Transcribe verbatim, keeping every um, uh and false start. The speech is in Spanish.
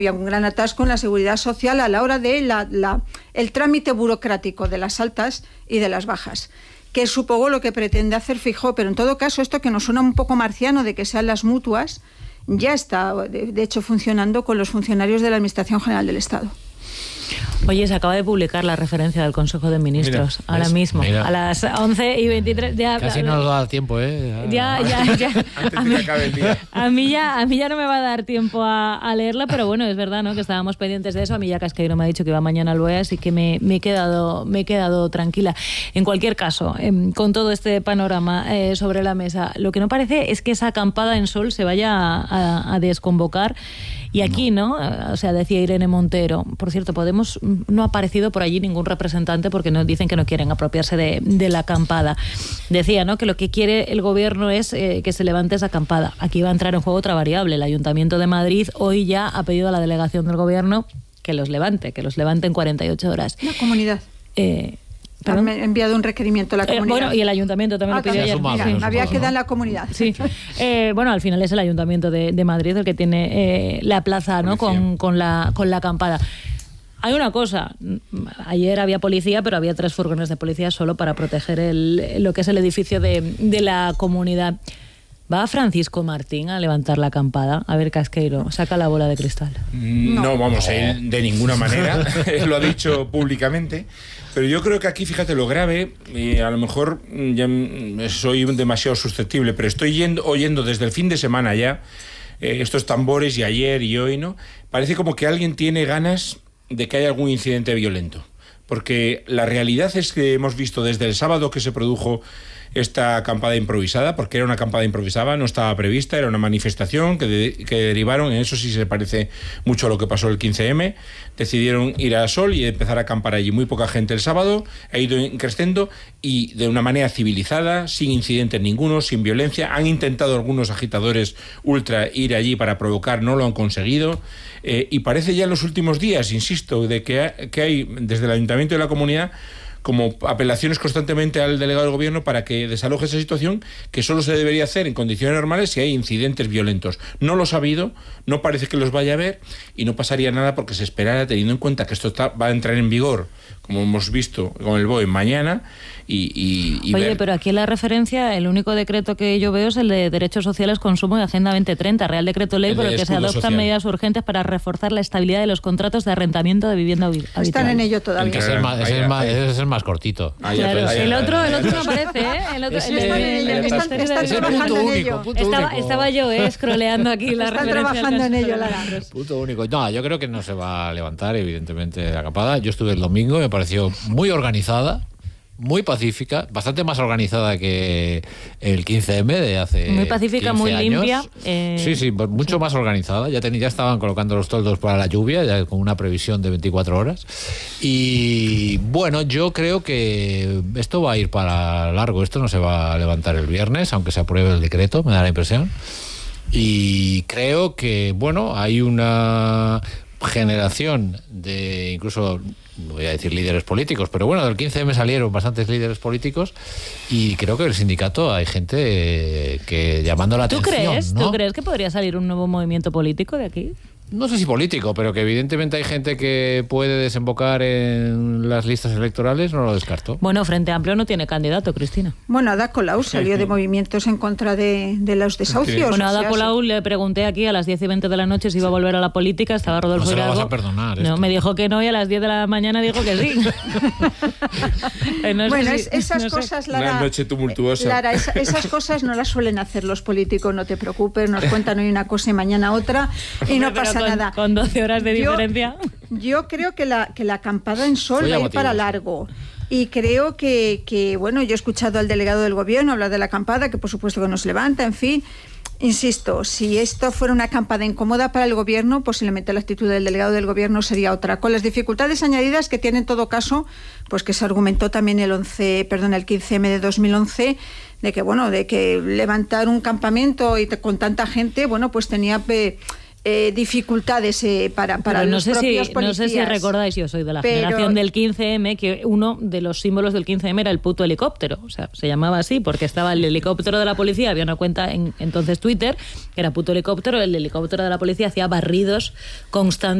Había un gran atasco en la seguridad social a la hora de la, la, el trámite burocrático de las altas y de las bajas, que es supongo lo que pretende hacer Feijóo, pero en todo caso esto que nos suena un poco marciano de que sean las mutuas, ya está de, de hecho funcionando con los funcionarios de la Administración General del Estado. Oye, se acaba de publicar la referencia del Consejo de Ministros, mira, ahora mismo, mira. A las once y veintitrés. Ya, Casi no nos da tiempo, ¿eh? Ya, ya, ya. Antes de que acabe el día. A mí ya, a mí ya no me va a dar tiempo a, a leerla, pero bueno, es verdad, ¿no? Que estábamos pendientes de eso. A mí ya Casqueiro me ha dicho que va mañana al B O E, así que me, me, he, quedado, me he quedado tranquila. En cualquier caso, eh, con todo este panorama eh, sobre la mesa, lo que no parece es que esa acampada en Sol se vaya a, a, a desconvocar. Y aquí, ¿no? O sea, decía Irene Montero. Por cierto, Podemos no ha aparecido por allí ningún representante porque nos dicen que no quieren apropiarse de, de la acampada. Decía, ¿no? Que lo que quiere el gobierno es eh, que se levante esa acampada. Aquí va a entrar en juego otra variable. El Ayuntamiento de Madrid hoy ya ha pedido a la delegación del gobierno que los levante, que los levante en cuarenta y ocho horas. La comunidad. Eh... Han enviado un requerimiento a la comunidad. Eh, bueno, y el ayuntamiento también ah, lo pidió ayer. Sumado, Mira, sí. Había quedado en la comunidad. Sí. Eh, bueno, al final es el ayuntamiento de, de Madrid el que tiene eh, la plaza, ¿no? Con, con, la, con la acampada. Hay una cosa, ayer había policía, pero había tres furgones de policía solo para proteger el, lo que es el edificio de, de la comunidad. ¿Va Francisco Martín a levantar la acampada? A ver, Casqueiro, saca la bola de cristal. No, no vamos, él de ninguna manera, él lo ha dicho públicamente, pero yo creo que aquí, fíjate, lo grave, eh, a lo mejor ya soy demasiado susceptible, pero estoy yendo, oyendo desde el fin de semana ya eh, estos tambores y ayer y hoy, ¿no? Parece como que alguien tiene ganas de que haya algún incidente violento, porque la realidad es que hemos visto desde el sábado que se produjo esta acampada improvisada, porque era una acampada improvisada, no estaba prevista, era una manifestación que, de, que derivaron, en eso sí se parece mucho a lo que pasó el quince eme, decidieron ir a Sol y empezar a acampar allí. Muy poca gente el sábado, ha ido creciendo y de una manera civilizada, sin incidentes ninguno, sin violencia. Han intentado algunos agitadores ultra ir allí para provocar, no lo han conseguido, eh, y parece ya en los últimos días, insisto, de que, ha, que hay desde el Ayuntamiento de la Comunidad como apelaciones constantemente al delegado del gobierno para que desaloje esa situación, que solo se debería hacer en condiciones normales si hay incidentes violentos. No los ha habido, no parece que los vaya a haber y no pasaría nada porque se esperara, teniendo en cuenta que esto está, va a entrar en vigor, como hemos visto con el B O E mañana. Y, y, y Oye, ver... pero aquí en la referencia, el único decreto que yo veo es el de Derechos Sociales, Consumo y Agenda veinte treinta, Real Decreto Ley, por el que se adoptan social. medidas urgentes para reforzar la estabilidad de los contratos de arrendamiento de vivienda habitual. Están en ello todavía. Ese es, más, ese es, más, ese es el más cortito. Ah, claro. El otro, el otro no aparece, ¿eh? El otro, el, están en ello, están, están trabajando en ello. Estaba, estaba yo, ¿eh? Scrolleando aquí la están referencia. Están trabajando en ello, Lara. Punto único. No, yo creo que no se va a levantar, evidentemente, la acampada. Yo estuve el domingo, me pareció muy organizada, muy pacífica, bastante más organizada que el quince eme de hace muy pacífica, muy años. limpia. Eh... Sí, sí, mucho sí. más organizada. Ya, ten, ya estaban colocando los toldos para la lluvia, ya con una previsión de veinticuatro horas. Y bueno, yo creo que esto va a ir para largo. Esto no se va a levantar el viernes, aunque se apruebe el decreto, me da la impresión. Y creo que, bueno, hay una generación de incluso, voy a decir líderes políticos, pero bueno, del quince eme salieron bastantes líderes políticos y creo que en el sindicato hay gente que llamando la ¿Tú atención. crees? ¿no? ¿Tú crees que podría salir un nuevo movimiento político de aquí? No sé si político, pero que evidentemente hay gente que puede desembocar en las listas electorales, no lo descarto. Bueno, Frente Amplio no tiene candidato, Cristina. Bueno, Ada Colau salió de movimientos en contra de, de los desahucios. Bueno, a o sea, Ada Colau le pregunté aquí a las diez y veinte de la noche si iba a volver a la política, estaba Rodolfo No se lo Hidalgo. vas a perdonar. No, esto. me dijo que no y a las diez de la mañana dijo que sí. no bueno, es, si, esas no cosas, sé. Lara... Una noche tumultuosa. Lara, esa, esas cosas no las suelen hacer los políticos, no te preocupes, nos cuentan hoy una cosa y mañana otra y no Pero pasa con, nada. Con doce horas de yo, diferencia. Yo creo que la, que la acampada en Sol Soy va a ir emotivo. para largo. Y creo que, que, bueno, yo he escuchado al delegado del gobierno hablar de la acampada, que por supuesto que nos levanta, en fin. Insisto, si esto fuera una acampada incómoda para el gobierno, posiblemente la actitud del delegado del gobierno sería otra. Con las dificultades añadidas que tiene en todo caso, pues que se argumentó también el once, perdón, el quince eme de dos mil once, de que bueno, de que levantar un campamento y te, con tanta gente, bueno, pues tenía eh, eh, dificultades eh, para, para no los sé propios si, policías. No sé si recordáis, yo soy de la pero... generación del quince eme, que uno de los símbolos del quince eme era el puto helicóptero. O sea, se llamaba así porque estaba el helicóptero de la policía, había una cuenta en entonces Twitter, que era puto helicóptero, el helicóptero de la policía hacía barridos constantes